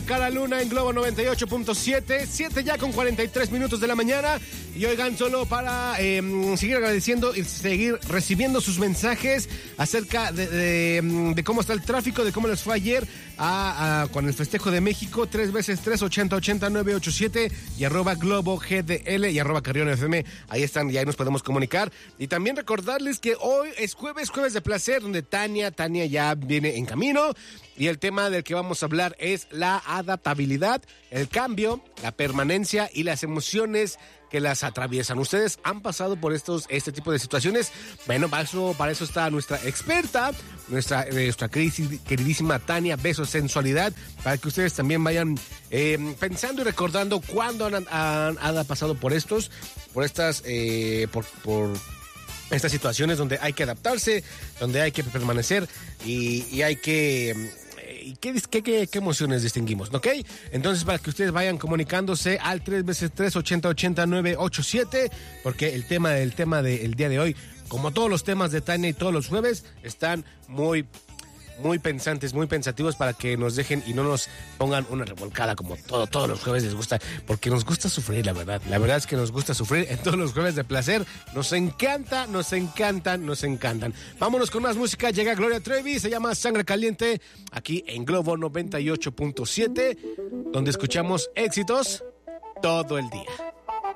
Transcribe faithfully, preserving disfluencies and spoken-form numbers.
Cara Luna en Globo noventa y ocho punto siete, siete ya con cuarenta y tres minutos de la mañana. Y oigan, solo para eh, seguir agradeciendo y seguir recibiendo sus mensajes acerca de, de, de cómo está el tráfico, de cómo les fue ayer a, a, con el festejo de México, tres veces tres, ochenta, ochenta, nueve ocho siete y arroba Globo G D L y arroba Carrión F M. Ahí están y ahí nos podemos comunicar. Y también recordarles que hoy es jueves, jueves de placer, donde Tania, Tania ya viene en camino. Y el tema del que vamos a hablar es la adaptabilidad, el cambio, la permanencia y las emociones que las atraviesan. ¿Ustedes han pasado por estos este tipo de situaciones? Bueno, para eso, para eso está nuestra experta, nuestra, nuestra queridísima Tania Beso Sensualidad, para que ustedes también vayan eh, pensando y recordando cuándo han, han, han pasado por estos, por estas, eh, por... por estas situaciones donde hay que adaptarse, donde hay que permanecer y, y hay que... ¿Y qué, qué, qué, qué emociones distinguimos? ¿Ok? Entonces, para que ustedes vayan comunicándose al tres veces tres, ochenta, ochenta, nueve ocho siete, porque el tema del tema del día de hoy, como todos los temas de Tania y todos los jueves, están muy... muy pensantes, muy pensativos para que nos dejen y no nos pongan una revolcada como todo, todos los jueves les gusta, porque nos gusta sufrir, la verdad. La verdad es que nos gusta sufrir en todos los jueves de placer. Nos encanta, nos encantan, nos encantan. Vámonos con más música. Llega Gloria Trevi, se llama Sangre Caliente, aquí en Globo noventa y ocho punto siete, donde escuchamos éxitos todo el día.